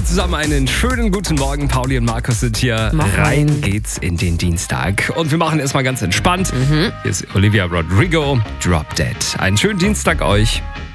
Hi zusammen, einen schönen guten Morgen. Pauli und Markus sind hier. Moin. Rein geht's in den Dienstag. Und wir machen erstmal ganz entspannt. Hier ist Olivia Rodrigo, Drop Dead. Einen schönen Dienstag euch.